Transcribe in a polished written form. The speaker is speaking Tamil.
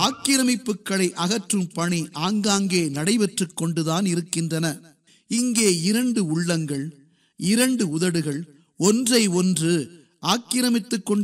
ஆக்கிரமிப்புகளை அகற்றும் பணி ஆங்காங்கே நடைபெற்றுக் கொண்டுதான் இருக்கின்றன. இங்கே 2 உள்ளங்கள், 2 உதடுகள் ஒன்றை ஒன்று ஆக்கிரமித்துக் கொண்டு